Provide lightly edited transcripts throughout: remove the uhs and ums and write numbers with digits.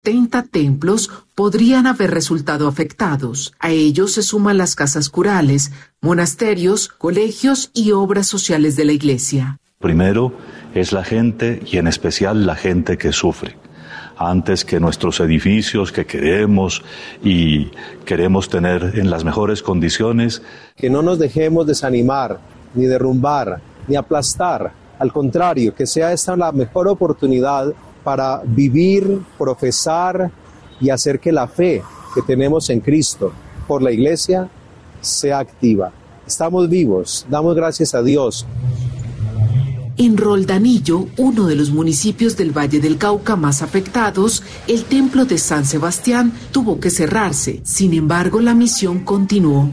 70 templos podrían haber resultado afectados. A ellos se suman las casas curales, monasterios, colegios y obras sociales de la Iglesia. Primero es la gente y en especial la gente que sufre. Antes que nuestros edificios que queremos tener en las mejores condiciones. Que no nos dejemos desanimar, ni derrumbar, ni aplastar. Al contrario, que sea esta la mejor oportunidad para vivir, profesar y hacer que la fe que tenemos en Cristo por la Iglesia sea activa. Estamos vivos, damos gracias a Dios. En Roldanillo, uno de los municipios del Valle del Cauca más afectados, el templo de San Sebastián tuvo que cerrarse. Sin embargo, la misión continuó.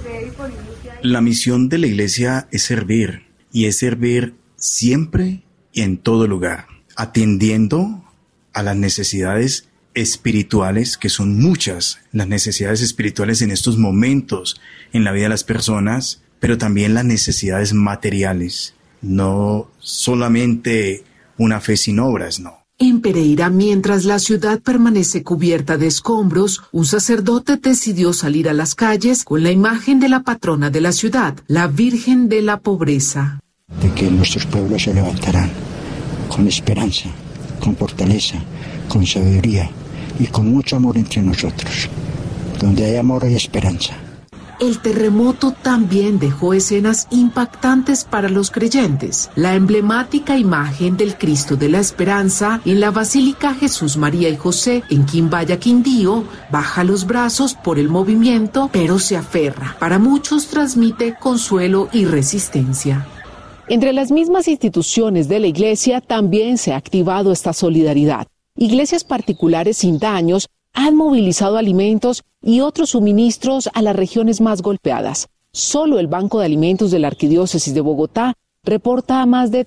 La misión de la Iglesia es servir, y es servir siempre y en todo lugar, atendiendo a las necesidades espirituales, que son muchas, las necesidades espirituales en estos momentos en la vida de las personas, pero también las necesidades materiales. No solamente una fe sin obras, no. En Pereira, mientras la ciudad permanece cubierta de escombros, un sacerdote decidió salir a las calles con la imagen de la patrona de la ciudad, la Virgen de la Pobreza. De que nuestros pueblos se levantarán con esperanza, con fortaleza, con sabiduría y con mucho amor entre nosotros. Donde hay amor hay esperanza. El terremoto también dejó escenas impactantes para los creyentes. La emblemática imagen del Cristo de la Esperanza en la Basílica Jesús, María y José en Quimbaya, Quindío, baja los brazos por el movimiento, pero se aferra. Para muchos transmite consuelo y resistencia. Entre las mismas instituciones de la Iglesia también se ha activado esta solidaridad. Iglesias particulares sin daños han movilizado alimentos y otros suministros a las regiones más golpeadas. Solo el Banco de Alimentos de la Arquidiócesis de Bogotá reporta más de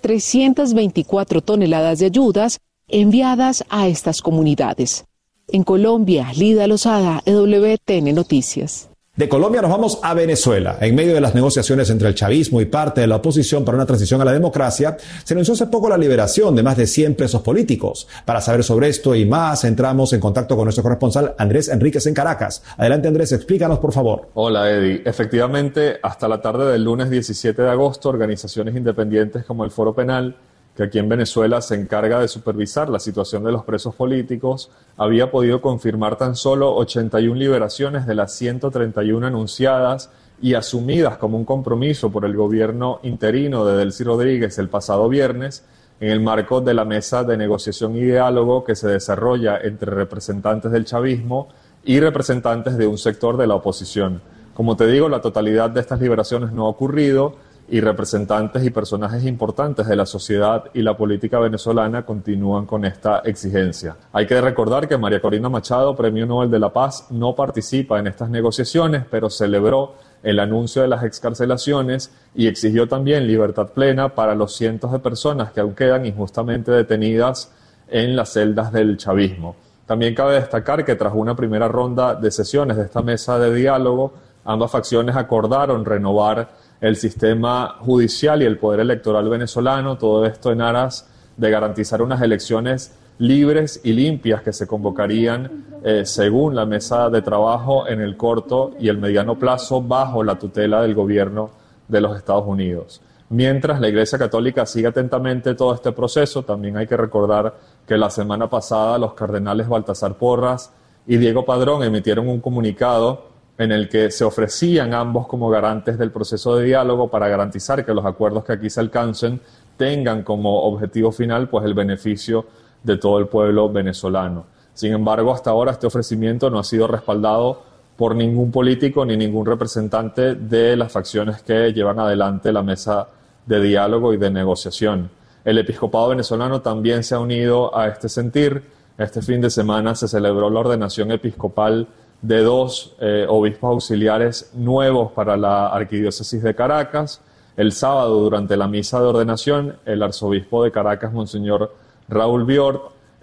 324 toneladas de ayudas enviadas a estas comunidades. En Colombia, Lida Lozada, EWTN Noticias. De Colombia nos vamos a Venezuela. En medio de las negociaciones entre el chavismo y parte de la oposición para una transición a la democracia, se anunció hace poco la liberación de más de 100 presos políticos. Para saber sobre esto y más, entramos en contacto con nuestro corresponsal Andrés Enríquez en Caracas. Adelante, Andrés, explícanos, por favor. Hola, Eddie. Efectivamente, hasta la tarde del lunes 17 de agosto, organizaciones independientes como el Foro Penal, que aquí en Venezuela se encarga de supervisar la situación de los presos políticos, había podido confirmar tan solo 81 liberaciones de las 131 anunciadas y asumidas como un compromiso por el gobierno interino de Delcy Rodríguez el pasado viernes, en el marco de la mesa de negociación y diálogo que se desarrolla entre representantes del chavismo y representantes de un sector de la oposición. Como te digo, la totalidad de estas liberaciones no ha ocurrido, y representantes y personajes importantes de la sociedad y la política venezolana continúan con esta exigencia. Hay que recordar que María Corina Machado, Premio Nobel de la Paz, no participa en estas negociaciones, pero celebró el anuncio de las excarcelaciones y exigió también libertad plena para los cientos de personas que aún quedan injustamente detenidas en las celdas del chavismo. También cabe destacar que tras una primera ronda de sesiones de esta mesa de diálogo, ambas facciones acordaron renovar el sistema judicial y el poder electoral venezolano, todo esto en aras de garantizar unas elecciones libres y limpias que se convocarían según la mesa de trabajo en el corto y el mediano plazo bajo la tutela del gobierno de los Estados Unidos. Mientras la Iglesia Católica sigue atentamente todo este proceso, también hay que recordar que la semana pasada los cardenales Baltasar Porras y Diego Padrón emitieron un comunicado en el que se ofrecían ambos como garantes del proceso de diálogo para garantizar que los acuerdos que aquí se alcancen tengan como objetivo final pues el beneficio de todo el pueblo venezolano. Sin embargo, hasta ahora este ofrecimiento no ha sido respaldado por ningún político ni ningún representante de las facciones que llevan adelante la mesa de diálogo y de negociación. El episcopado venezolano también se ha unido a este sentir. Este fin de semana se celebró la ordenación episcopal de 2 obispos auxiliares nuevos para la Arquidiócesis de Caracas. El sábado, durante la misa de ordenación, el arzobispo de Caracas, Monseñor Raúl Biort,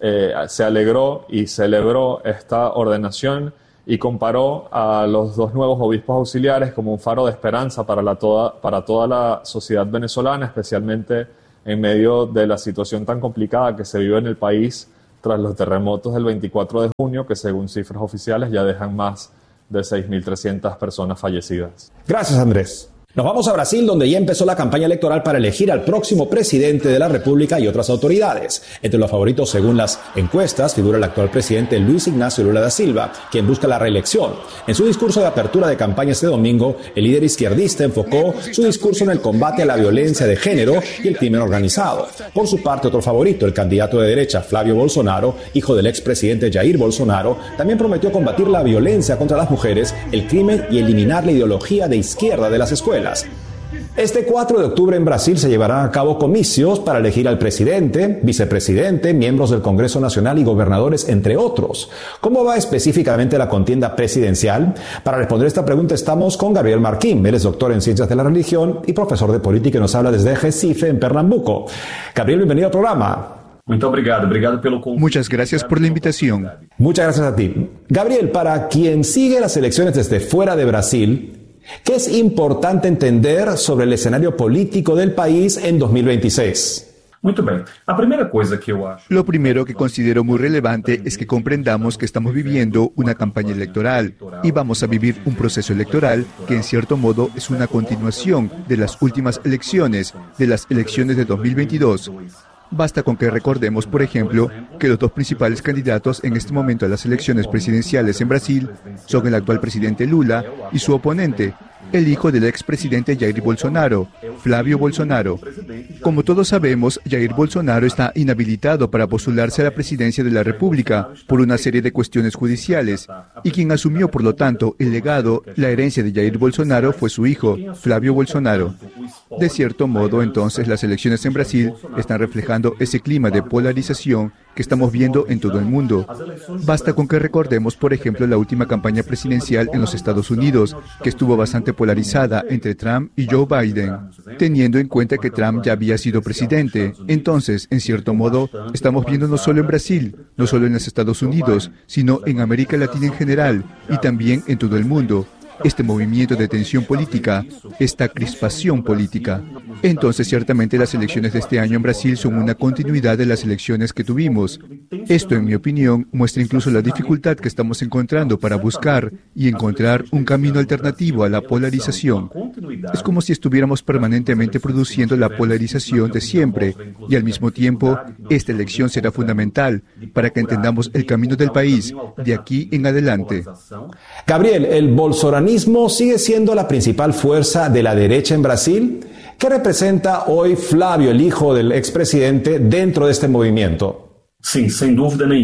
se alegró y celebró esta ordenación y comparó a los 2 nuevos obispos auxiliares como un faro de esperanza para toda la sociedad venezolana, especialmente en medio de la situación tan complicada que se vive en el país tras los terremotos del 24 de junio, que según cifras oficiales ya dejan más de 6.300 personas fallecidas. Gracias, Andrés. Nos vamos a Brasil, donde ya empezó la campaña electoral para elegir al próximo presidente de la República y otras autoridades. Entre los favoritos, según las encuestas, figura el actual presidente Luis Ignacio Lula da Silva, quien busca la reelección. En su discurso de apertura de campaña este domingo, el líder izquierdista enfocó su discurso en el combate a la violencia de género y el crimen organizado. Por su parte, otro favorito, el candidato de derecha Flavio Bolsonaro, hijo del expresidente Jair Bolsonaro, también prometió combatir la violencia contra las mujeres, el crimen y eliminar la ideología de izquierda de las escuelas. Este 4 de octubre en Brasil se llevarán a cabo comicios para elegir al presidente, vicepresidente, miembros del Congreso Nacional y gobernadores, entre otros. ¿Cómo va específicamente la contienda presidencial? Para responder esta pregunta estamos con Gabriel Marquín. Él es doctor en Ciencias de la Religión y profesor de Política y nos habla desde Recife, en Pernambuco. Gabriel, bienvenido al programa. Muchas gracias por la invitación. Muchas gracias a ti. Gabriel, para quien sigue las elecciones desde fuera de Brasil, ¿qué es importante entender sobre el escenario político del país en 2026? Lo primero que considero muy relevante es que comprendamos que estamos viviendo una campaña electoral y vamos a vivir un proceso electoral que en cierto modo es una continuación de las últimas elecciones, de las elecciones de 2022. Basta con que recordemos, por ejemplo, que los dos principales candidatos en este momento a las elecciones presidenciales en Brasil son el actual presidente Lula y su oponente, el hijo del expresidente Jair Bolsonaro, Flavio Bolsonaro. Como todos sabemos, Jair Bolsonaro está inhabilitado para postularse a la presidencia de la República por una serie de cuestiones judiciales, y quien asumió, por lo tanto, el legado, la herencia de Jair Bolsonaro fue su hijo, Flavio Bolsonaro. De cierto modo, entonces, las elecciones en Brasil están reflejando ese clima de polarización que estamos viendo en todo el mundo. Basta con que recordemos, por ejemplo, la última campaña presidencial en los Estados Unidos, que estuvo bastante polarizada entre Trump y Joe Biden, teniendo en cuenta que Trump ya había sido presidente. Entonces, en cierto modo, estamos viendo no solo en Brasil, no solo en los Estados Unidos, sino en América Latina en general y también en todo el mundo, este movimiento de tensión política, esta crispación política. Entonces, ciertamente las elecciones de este año en Brasil son una continuidad de las elecciones que tuvimos. Esto, en mi opinión, muestra incluso la dificultad que estamos encontrando para buscar y encontrar un camino alternativo a la polarización. Es como si estuviéramos permanentemente produciendo la polarización de siempre, y al mismo tiempo, esta elección será fundamental para que entendamos el camino del país de aquí en adelante. Gabriel, el bolsonarismo sigue siendo la principal fuerza de la derecha en Brasil. ¿Qué representa hoy Flavio, el hijo del expresidente, dentro de este movimiento? Sí, sin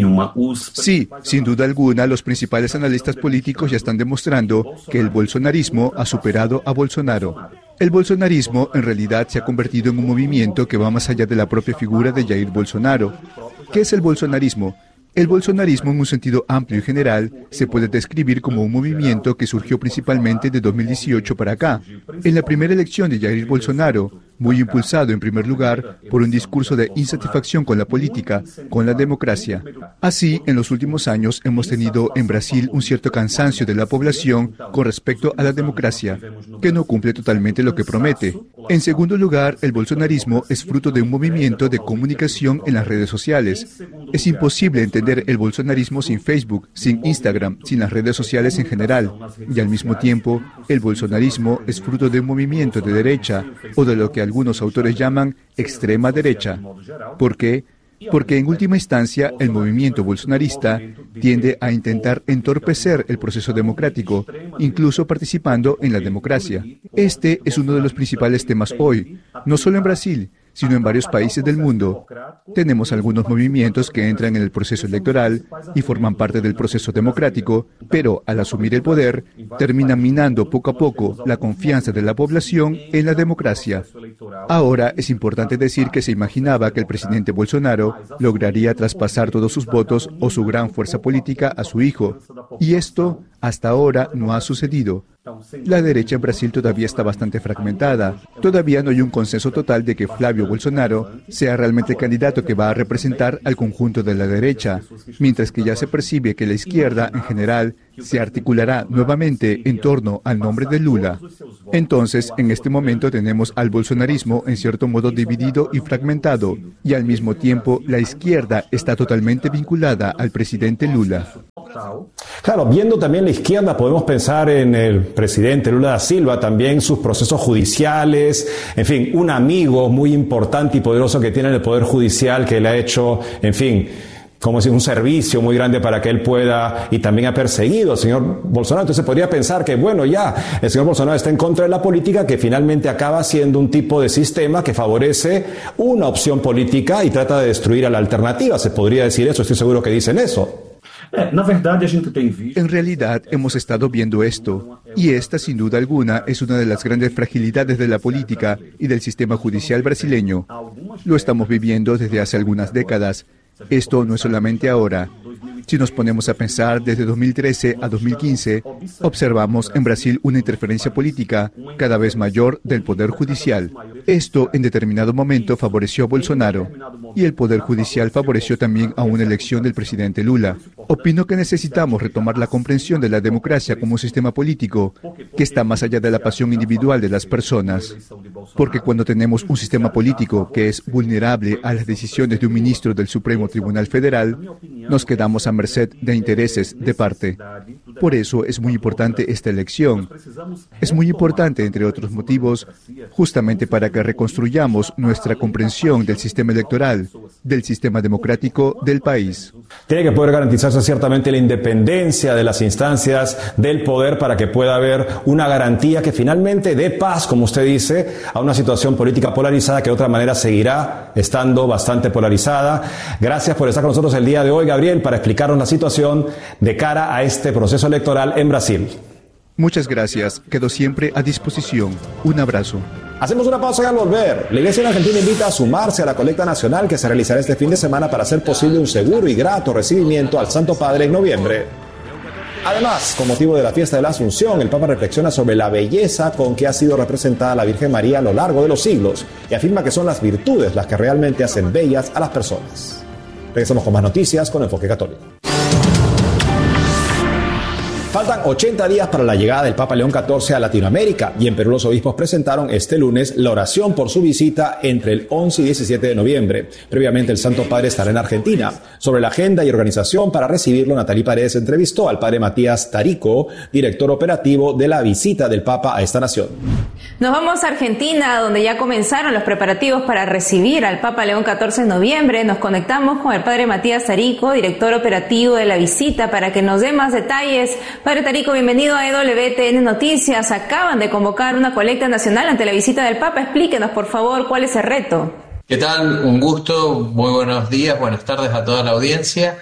duda alguna, los principales analistas políticos ya están demostrando que el bolsonarismo ha superado a Bolsonaro. El bolsonarismo en realidad se ha convertido en un movimiento que va más allá de la propia figura de Jair Bolsonaro. ¿Qué es el bolsonarismo? El bolsonarismo, en un sentido amplio y general, se puede describir como un movimiento que surgió principalmente de 2018 para acá. En la primera elección de Jair Bolsonaro, muy impulsado en primer lugar por un discurso de insatisfacción con la política, con la democracia. Así, en los últimos años hemos tenido en Brasil un cierto cansancio de la población con respecto a la democracia, que no cumple totalmente lo que promete. En segundo lugar, el bolsonarismo es fruto de un movimiento de comunicación en las redes sociales. Es imposible entender el bolsonarismo sin Facebook, sin Instagram, sin las redes sociales en general. Y al mismo tiempo, el bolsonarismo es fruto de un movimiento de derecha, o de lo que algunos autores llaman extrema derecha. ¿Por qué? Porque en última instancia el movimiento bolsonarista tiende a intentar entorpecer el proceso democrático, incluso participando en la democracia. Este es uno de los principales temas hoy, no solo en Brasil, sino en varios países del mundo. Tenemos algunos movimientos que entran en el proceso electoral y forman parte del proceso democrático, pero al asumir el poder, terminan minando poco a poco la confianza de la población en la democracia. Ahora, es importante decir que se imaginaba que el presidente Bolsonaro lograría traspasar todos sus votos o su gran fuerza política a su hijo, y esto Hasta ahora no ha sucedido. La derecha en Brasil todavía está bastante fragmentada. Todavía no hay un consenso total de que Flávio Bolsonaro sea realmente el candidato que va a representar al conjunto de la derecha, mientras que ya se percibe que la izquierda en general se articulará nuevamente en torno al nombre de Lula. Entonces, en este momento tenemos al bolsonarismo en cierto modo dividido y fragmentado, y al mismo tiempo la izquierda está totalmente vinculada al presidente Lula. Claro, viendo también la izquierda, podemos pensar en el presidente Lula da Silva, también sus procesos judiciales, en fin, un amigo muy importante y poderoso que tiene en el Poder Judicial, que le ha hecho, en fin, como decir, un servicio muy grande para que él pueda, y también ha perseguido al señor Bolsonaro. Entonces podría pensar que, bueno, ya, el señor Bolsonaro está en contra de la política, que finalmente acaba siendo un tipo de sistema que favorece una opción política y trata de destruir a la alternativa. Se podría decir eso, estoy seguro que dicen eso. En realidad hemos estado viendo esto, y esta sin duda alguna es una de las grandes fragilidades de la política y del sistema judicial brasileño. Lo estamos viviendo desde hace algunas décadas. Esto no es solamente ahora. Si nos ponemos a pensar desde 2013 a 2015, observamos en Brasil una interferencia política cada vez mayor del Poder Judicial. Esto en determinado momento favoreció a Bolsonaro, y el Poder Judicial favoreció también a una elección del presidente Lula. Opino que necesitamos retomar la comprensión de la democracia como un sistema político que está más allá de la pasión individual de las personas. Porque cuando tenemos un sistema político que es vulnerable a las decisiones de un ministro del Supremo Tribunal Federal, nos quedamos a merced de intereses de parte. Por eso es muy importante esta elección. Es muy importante, entre otros motivos, justamente para que reconstruyamos nuestra comprensión del sistema electoral, del sistema democrático del país. Tiene que poder garantizarse ciertamente la independencia de las instancias del poder para que pueda haber una garantía que finalmente dé paz, como usted dice, a una situación política polarizada que de otra manera seguirá estando bastante polarizada. Gracias por estar con nosotros el día de hoy, Gabriel, para explicarnos la situación de cara a este proceso electoral en Brasil. Muchas gracias. Quedo siempre a disposición. Un abrazo. Hacemos una pausa y al volver, la Iglesia en Argentina invita a sumarse a la colecta nacional que se realizará este fin de semana para hacer posible un seguro y grato recibimiento al Santo Padre en noviembre. Además, con motivo de la fiesta de la Asunción, el Papa reflexiona sobre la belleza con que ha sido representada la Virgen María a lo largo de los siglos y afirma que son las virtudes las que realmente hacen bellas a las personas. Regresamos con más noticias con Enfoque Católico. Faltan 80 días para la llegada del Papa León XIV a Latinoamérica y en Perú los obispos presentaron este lunes la oración por su visita entre el 11 y 17 de noviembre. Previamente el Santo Padre estará en Argentina. Sobre la agenda y organización para recibirlo, Natalie Paredes entrevistó al Padre Matías Tarico, director operativo de la visita del Papa a esta nación. Nos vamos a Argentina, donde ya comenzaron los preparativos para recibir al Papa León XIV en noviembre. Nos conectamos con el Padre Matías Tarico, director operativo de la visita, para que nos dé más detalles. Padre Tarico, bienvenido a EWTN Noticias. Acaban de convocar una colecta nacional ante la visita del Papa. Explíquenos, por favor, cuál es el reto. ¿Qué tal? Un gusto, muy buenos días, buenas tardes a toda la audiencia.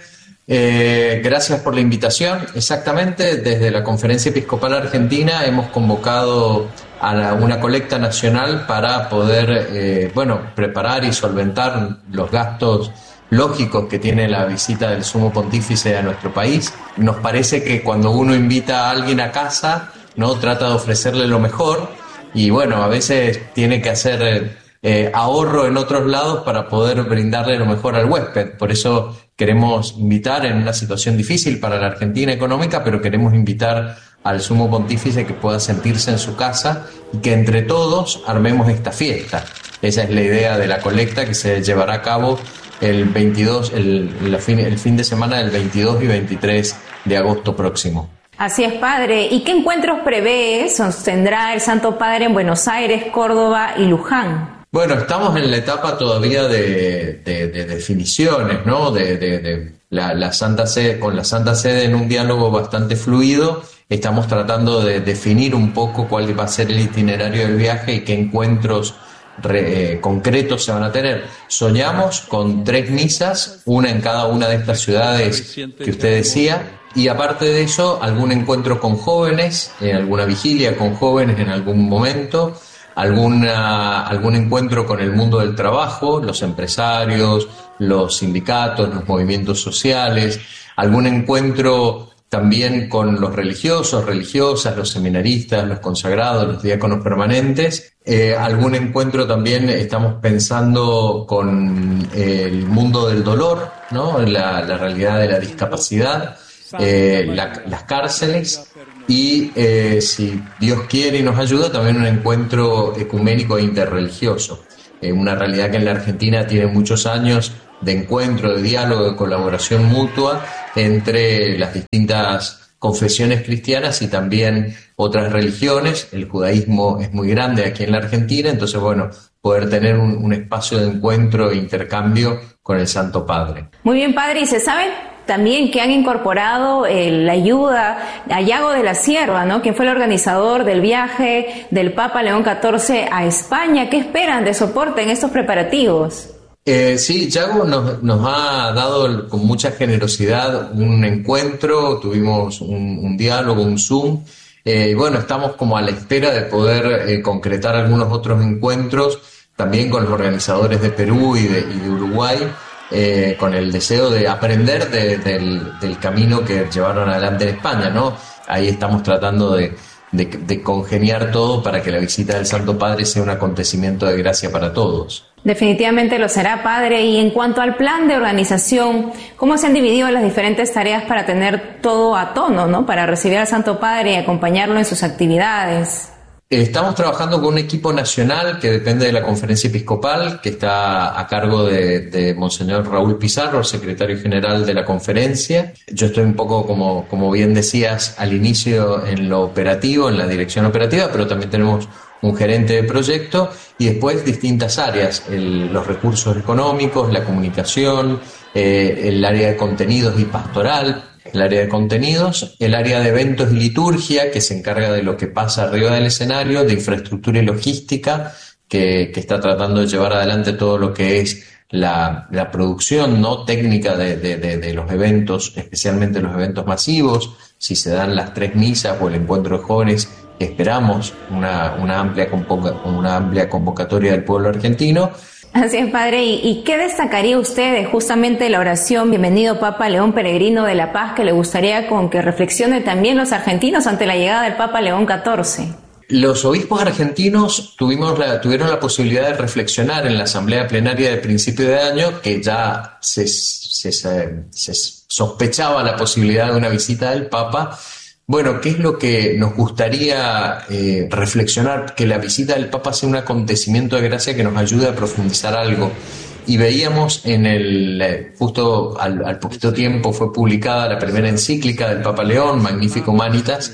Gracias por la invitación. Exactamente, desde la Conferencia Episcopal Argentina hemos convocado a una colecta nacional para poder preparar y solventar los gastos lógicos que tiene la visita del Sumo Pontífice a nuestro país. Nos parece que cuando uno invita a alguien a casa, ¿no?, trata de ofrecerle lo mejor y a veces tiene que hacer ahorro en otros lados para poder brindarle lo mejor al huésped. Por eso queremos invitar, en una situación difícil para la Argentina económica, pero queremos invitar al Sumo Pontífice que pueda sentirse en su casa y que entre todos armemos esta fiesta. Esa es la idea de la colecta que se llevará a cabo el 22, el fin de semana del 22 y 23 de agosto próximo. Así es, Padre. ¿Y qué encuentros prevé sostendrá el Santo Padre en Buenos Aires, Córdoba y Luján? Bueno, estamos en la etapa todavía de definiciones, ¿no? De la Santa Sede, con la Santa Sede en un diálogo bastante fluido. Estamos tratando de definir un poco cuál va a ser el itinerario del viaje y qué encuentros concretos se van a tener. Soñamos con 3 misas, una en cada una de estas ciudades que usted decía, y aparte de eso, algún encuentro con jóvenes, alguna vigilia con jóvenes en algún momento, algún encuentro con el mundo del trabajo, los empresarios, los sindicatos, los movimientos sociales, algún encuentro también con los religiosos, religiosas, los seminaristas, los consagrados, los diáconos permanentes. Algún encuentro también estamos pensando con el mundo del dolor, ¿no? La realidad de la discapacidad, las cárceles y, si Dios quiere y nos ayuda, también un encuentro ecuménico e interreligioso. Una realidad que en la Argentina tiene muchos años de encuentro, de diálogo, de colaboración mutua entre las distintas confesiones cristianas y también otras religiones. El judaísmo es muy grande aquí en la Argentina, entonces, bueno, poder tener un espacio de encuentro e intercambio con el Santo Padre. Muy bien, padre, y se sabe también que han incorporado la ayuda a Yago de la Sierva, ¿no? Quien fue el organizador del viaje del Papa León XIV a España. ¿Qué esperan de soporte en estos preparativos? Sí, Yago nos ha dado con mucha generosidad un encuentro, tuvimos un diálogo, un Zoom, y bueno, estamos como a la espera de poder concretar algunos otros encuentros, también con los organizadores de Perú y de Uruguay, con el deseo de aprender del camino que llevaron adelante en España, ¿no? Ahí estamos tratando de congeniar todo para que la visita del Santo Padre sea un acontecimiento de gracia para todos. Definitivamente lo será, padre. Y en cuanto al plan de organización, ¿cómo se han dividido las diferentes tareas para tener todo a tono, ¿no? Para recibir al Santo Padre y acompañarlo en sus actividades? Estamos trabajando con un equipo nacional que depende de la Conferencia Episcopal, que está a cargo de Monseñor Raúl Pizarro, secretario general de la conferencia. Yo estoy un poco, como bien decías, al inicio en lo operativo, en la dirección operativa, pero también tenemos un gerente de proyecto y después distintas áreas, los recursos económicos, la comunicación, el área de contenidos y pastoral. El área de contenidos, el área de eventos y liturgia, que se encarga de lo que pasa arriba del escenario, de infraestructura y logística, que está tratando de llevar adelante todo lo que es la producción, ¿no?, técnica de los eventos, especialmente los eventos masivos, si se dan las 3 misas o el encuentro de jóvenes. Esperamos una amplia convocatoria del pueblo argentino. Así es, padre. ¿Y qué destacaría usted de justamente la oración Bienvenido Papa León Peregrino de la Paz, que le gustaría con que reflexione también los argentinos ante la llegada del Papa León XIV? Los obispos argentinos tuvieron la posibilidad de reflexionar en la asamblea plenaria de principio de año, que ya se sospechaba la posibilidad de una visita del Papa. Bueno, ¿qué es lo que nos gustaría reflexionar? Que la visita del Papa sea un acontecimiento de gracia que nos ayude a profundizar algo. Y veíamos justo al poquito tiempo fue publicada la primera encíclica del Papa León, Magnificat Humanitas,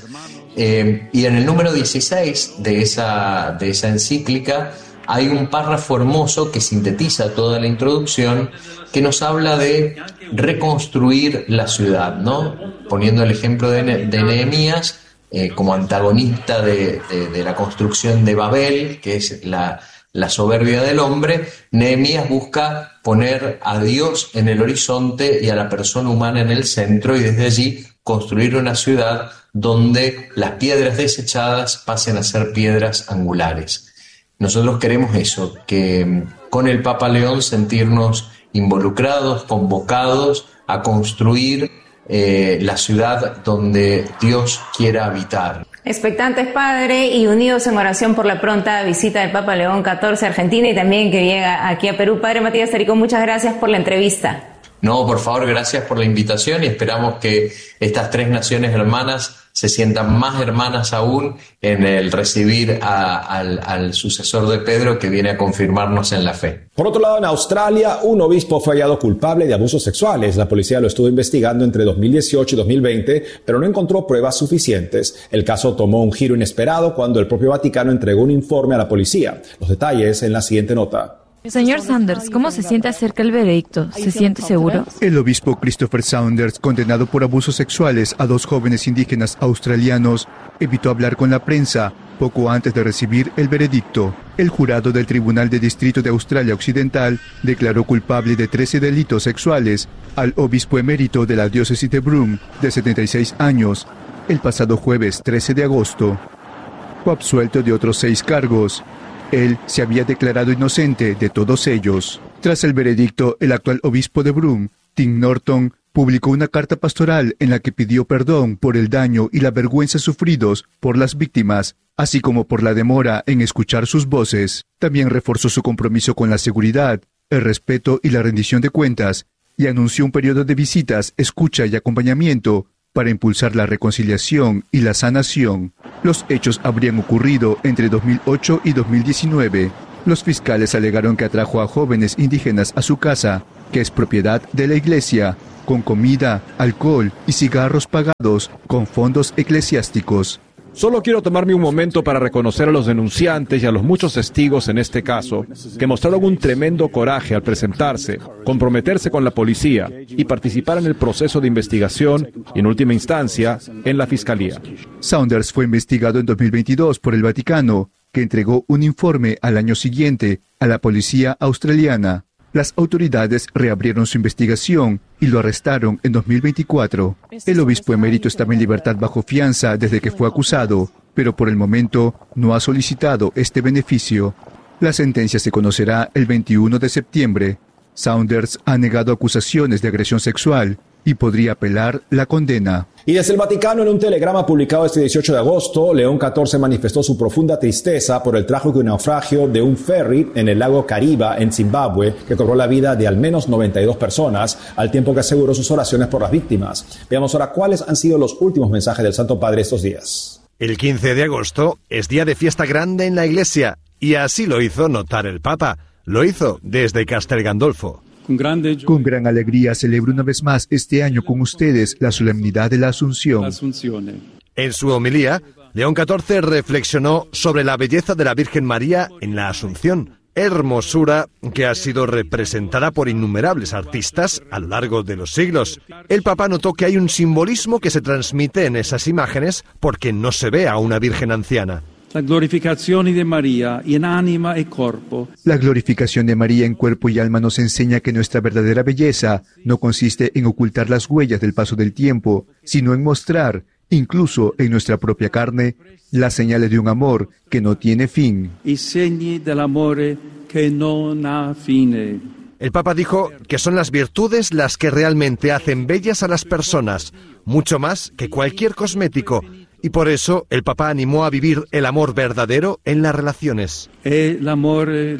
y en el número 16 de esa encíclica hay un párrafo hermoso que sintetiza toda la introducción, que nos habla de reconstruir la ciudad, ¿no? Poniendo el ejemplo de Nehemías como antagonista de la construcción de Babel, que es la soberbia del hombre. Nehemías busca poner a Dios en el horizonte y a la persona humana en el centro, y desde allí construir una ciudad donde las piedras desechadas pasen a ser piedras angulares. Nosotros queremos eso, que con el Papa León sentirnos involucrados, convocados a construir la ciudad donde Dios quiera habitar. Expectantes, padre, y unidos en oración por la pronta visita del Papa León XIV a Argentina y también que llega aquí a Perú. Padre Matías Sarico, muchas gracias por la entrevista. No, por favor, gracias por la invitación y esperamos que estas 3 naciones hermanas se sientan más hermanas aún en el recibir al sucesor de Pedro, que viene a confirmarnos en la fe. Por otro lado, en Australia, un obispo fue hallado culpable de abusos sexuales. La policía lo estuvo investigando entre 2018 y 2020, pero no encontró pruebas suficientes. El caso tomó un giro inesperado cuando el propio Vaticano entregó un informe a la policía. Los detalles en la siguiente nota. Señor Saunders, ¿cómo se siente acerca del veredicto? ¿Se siente seguro? El obispo Christopher Saunders, condenado por abusos sexuales a 2 jóvenes indígenas australianos, evitó hablar con la prensa poco antes de recibir el veredicto. El jurado del Tribunal de Distrito de Australia Occidental declaró culpable de 13 delitos sexuales al obispo emérito de la diócesis de Broome, de 76 años, el pasado jueves 13 de agosto. Fue absuelto de otros 6 cargos. Él se había declarado inocente de todos ellos. Tras el veredicto, el actual obispo de Broome, Tim Norton, publicó una carta pastoral en la que pidió perdón por el daño y la vergüenza sufridos por las víctimas, así como por la demora en escuchar sus voces. También reforzó su compromiso con la seguridad, el respeto y la rendición de cuentas, y anunció un periodo de visitas, escucha y acompañamiento para impulsar la reconciliación y la sanación. Los hechos habrían ocurrido entre 2008 y 2019. Los fiscales alegaron que atrajo a jóvenes indígenas a su casa, que es propiedad de la iglesia, con comida, alcohol y cigarros pagados con fondos eclesiásticos. Solo quiero tomarme un momento para reconocer a los denunciantes y a los muchos testigos en este caso que mostraron un tremendo coraje al presentarse, comprometerse con la policía y participar en el proceso de investigación y, en última instancia, en la fiscalía. Saunders fue investigado en 2022 por el Vaticano, que entregó un informe al año siguiente a la policía australiana. Las autoridades reabrieron su investigación y lo arrestaron en 2024. El obispo emérito estaba en libertad bajo fianza desde que fue acusado, pero por el momento no ha solicitado este beneficio. La sentencia se conocerá el 21 de septiembre. Saunders ha negado acusaciones de agresión sexual y podría apelar la condena. Y desde el Vaticano, en un telegrama publicado este 18 de agosto, León XIV manifestó su profunda tristeza por el trágico naufragio de un ferry en el lago Kariba, en Zimbabue, que cobró la vida de al menos 92 personas, al tiempo que aseguró sus oraciones por las víctimas. Veamos ahora cuáles han sido los últimos mensajes del Santo Padre estos días. El 15 de agosto es día de fiesta grande en la Iglesia, y así lo hizo notar el Papa. Lo hizo desde Castel Gandolfo. Con gran alegría celebro una vez más este año con ustedes la solemnidad de la Asunción. En su homilía, León XIV reflexionó sobre la belleza de la Virgen María en la Asunción, hermosura que ha sido representada por innumerables artistas a lo largo de los siglos. El Papa notó que hay un simbolismo que se transmite en esas imágenes porque no se ve a una Virgen anciana. La glorificación de María en ánima y cuerpo. La glorificación de María en cuerpo y alma nos enseña que nuestra verdadera belleza no consiste en ocultar las huellas del paso del tiempo, sino en mostrar, incluso en nuestra propia carne, las señales de un amor que no tiene fin. Y segni del amore que non ha fine. El Papa dijo que son las virtudes las que realmente hacen bellas a las personas, mucho más que cualquier cosmético. Y por eso el Papa animó a vivir el amor verdadero en las relaciones. El amor es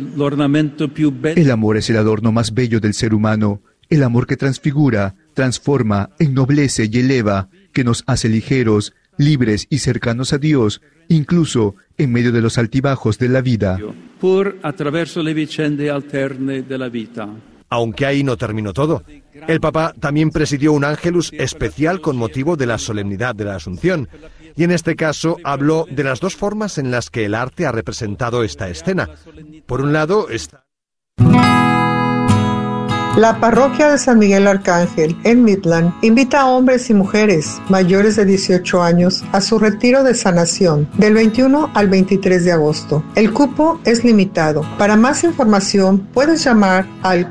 el adorno más bello del ser humano. El amor que transfigura, transforma, ennoblece y eleva, que nos hace ligeros, libres y cercanos a Dios, incluso en medio de los altibajos de la vida. Pur attraverso le vicende alterne della vita. Aunque ahí no terminó todo. El Papa también presidió un ángelus especial con motivo de la solemnidad de la Asunción. Y en este caso habló de las dos formas en las que el arte ha representado esta escena. Por un lado está... La parroquia de San Miguel Arcángel, en Midland, invita a hombres y mujeres mayores de 18 años a su retiro de sanación del 21 al 23 de agosto. El cupo es limitado. Para más información, puedes llamar al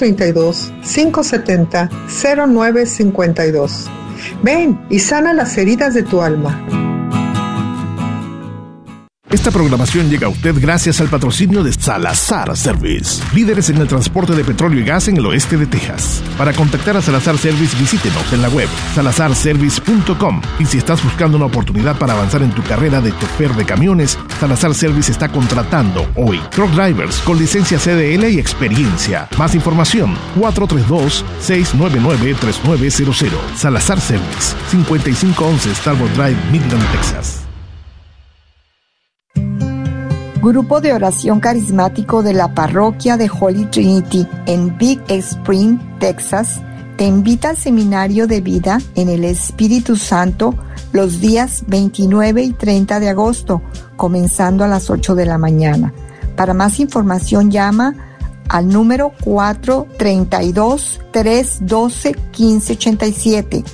432-570-0952. Ven y sana las heridas de tu alma. Esta programación llega a usted gracias al patrocinio de Salazar Service, líderes en el transporte de petróleo y gas en el oeste de Texas. Para contactar a Salazar Service, visítenos en la web salazarservice.com. Y si estás buscando una oportunidad para avanzar en tu carrera de chofer de camiones, Salazar Service está contratando hoy truck drivers con licencia CDL y experiencia. Más información, 432-699-3900. Salazar Service, 5511 Starboard Drive, Midland, Texas. Grupo de oración carismático de la parroquia de Holy Trinity en Big Spring, Texas, te invita al seminario de vida en el Espíritu Santo los días 29 y 30 de agosto, comenzando a las 8 de la mañana. Para más información llama al número 432-312-1587,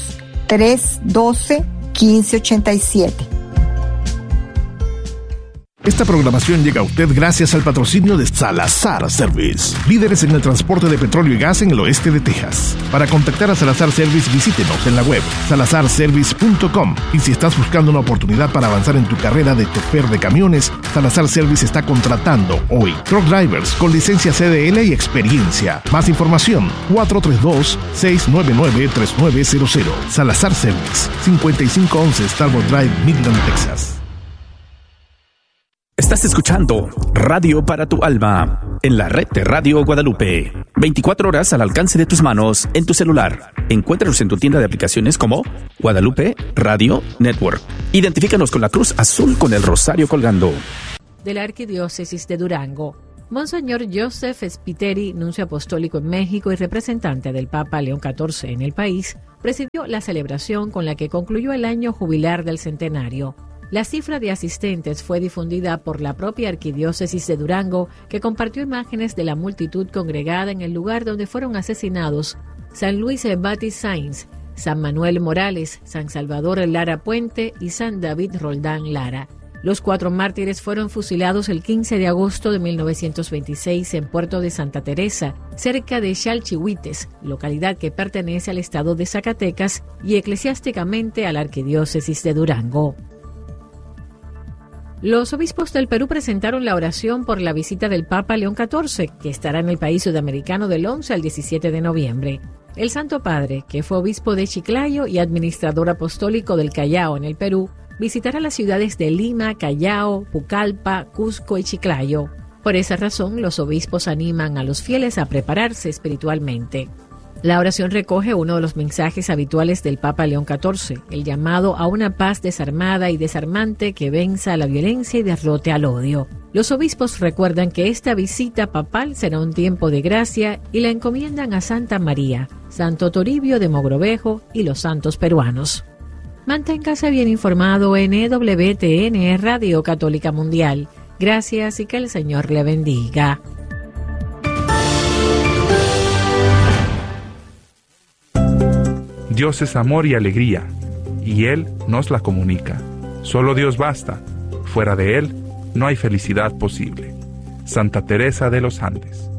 432-312-1587. Esta programación llega a usted gracias al patrocinio de Salazar Service, líderes en el transporte de petróleo y gas en el oeste de Texas. Para contactar a Salazar Service, visítenos en la web salazarservice.com. Y si estás buscando una oportunidad para avanzar en tu carrera de chofer de camiones, Salazar Service está contratando hoy truck drivers con licencia CDL y experiencia. Más información, 432-699-3900. Salazar Service, 5511 Starboard Drive, Midland, Texas. Estás escuchando Radio para tu Alma en la red de Radio Guadalupe. 24 horas al alcance de tus manos en tu celular. Encuéntranos en tu tienda de aplicaciones como Guadalupe Radio Network. Identifícanos con la cruz azul con el rosario colgando. De la Arquidiócesis de Durango, Monseñor Joseph Spiteri, nuncio apostólico en México y representante del Papa León XIV en el país, presidió la celebración con la que concluyó el año jubilar del centenario. La cifra de asistentes fue difundida por la propia Arquidiócesis de Durango, que compartió imágenes de la multitud congregada en el lugar donde fueron asesinados San Luis Batis Sainz, San Manuel Morales, San Salvador Lara Puente y San David Roldán Lara. Los 4 mártires fueron fusilados el 15 de agosto de 1926 en Puerto de Santa Teresa, cerca de Chalchihuites, localidad que pertenece al estado de Zacatecas y eclesiásticamente a la Arquidiócesis de Durango. Los obispos del Perú presentaron la oración por la visita del Papa León XIV, que estará en el país sudamericano del 11 al 17 de noviembre. El Santo Padre, que fue obispo de Chiclayo y administrador apostólico del Callao en el Perú, visitará las ciudades de Lima, Callao, Pucallpa, Cusco y Chiclayo. Por esa razón, los obispos animan a los fieles a prepararse espiritualmente. La oración recoge uno de los mensajes habituales del Papa León XIV, el llamado a una paz desarmada y desarmante que venza a la violencia y derrote al odio. Los obispos recuerdan que esta visita papal será un tiempo de gracia y la encomiendan a Santa María, Santo Toribio de Mogrovejo y los santos peruanos. Manténgase bien informado en EWTN Radio Católica Mundial. Gracias y que el Señor le bendiga. Dios es amor y alegría, y Él nos la comunica. Solo Dios basta. Fuera de Él no hay felicidad posible. Santa Teresa de los Andes.